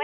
喂，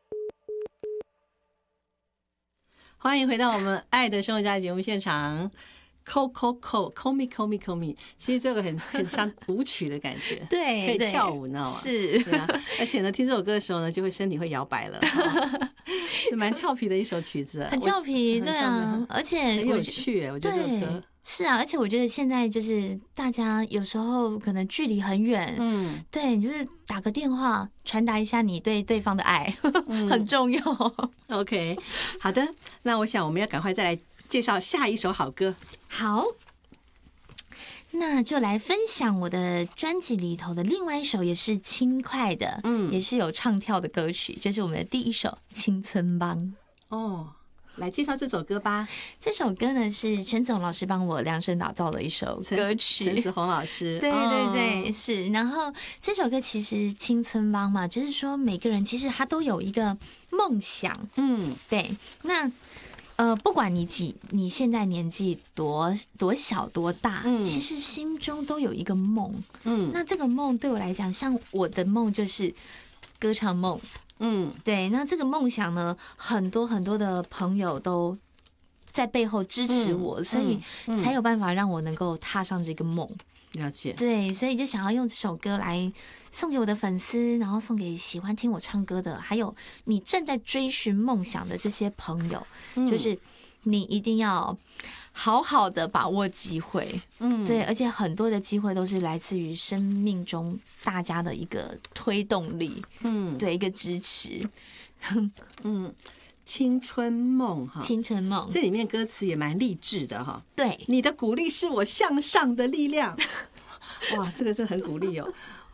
欢迎回到我们爱的生活家节目现场。call me call me call me， 其实这个很像舞曲的感觉， 对， 可以跳舞，你知道吗？ 是， 对啊，而且呢，听这首歌的时候呢，就会身体会摇摆了，是蛮俏皮的一首曲子， 很俏皮，对啊，而且很有趣，我觉得这首歌。 是啊，而且我觉得现在就是大家有时候可能距离很远，对，你就是打个电话传达一下你对对方的爱，很重要。 OK， 好的，那我想我们要赶快再来介绍下一首好歌。 好，那就来分享我的专辑里头的另外一首也是轻快的，也是有唱跳的歌曲，就是我们的第一首《青春帮》。 哦，来介绍这首歌吧。 这首歌呢是陈子红老师帮我量身打造的一首歌曲， 陈子红老师， 对对对，是。然后这首歌其实青春帮嘛，就是说每个人其实他都有一个梦想，对。那不管你现在年纪多小多大，其实心中都有一个梦，那这个梦对我来讲，像我的梦就是歌唱梦。对，那这个梦想呢，很多很多的朋友都在背后支持我，所以才有办法让我能够踏上这个梦。 了解， 对，所以就想要用这首歌来送给我的粉丝，然后送给喜欢听我唱歌的，还有你正在追寻梦想的这些朋友，就是你一定要好好的把握机会，对，而且很多的机会都是来自于生命中大家的一个推动力，对，一个支持， 青春梦哈， 青春梦， 这里面歌词也蛮励志的哈。 对， 你的鼓励是我向上的力量。哇，这个是很鼓励哦。